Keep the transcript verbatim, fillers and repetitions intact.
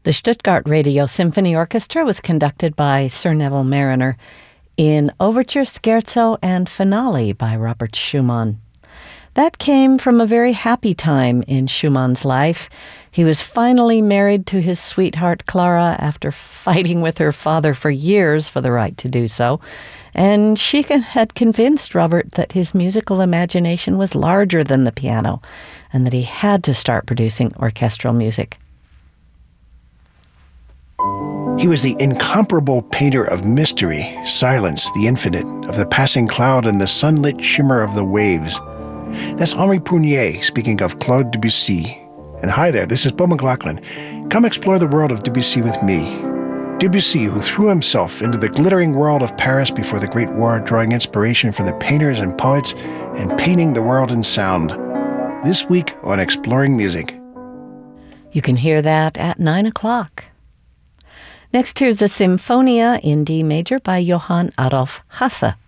The Stuttgart Radio Symphony Orchestra was conducted by Sir Neville Marriner in Overture, Scherzo, and Finale by Robert Schumann. That came from a very happy time in Schumann's life. He was finally married to his sweetheart Clara after fighting with her father for years for the right to do so, and she had convinced Robert that his musical imagination was larger than the piano and that he had to start producing orchestral music. He was the incomparable painter of mystery, silence, the infinite, of the passing cloud and the sunlit shimmer of the waves. That's Henri Prunier speaking of Claude Debussy. And hi there, this is Beau McLaughlin. Come explore the world of Debussy with me. Debussy, who threw himself into the glittering world of Paris before the Great War, drawing inspiration from the painters and poets and painting the world in sound. This week on Exploring Music. You can hear that at nine o'clock. Next, here's a Symphonia in D major by Johann Adolf Hasse.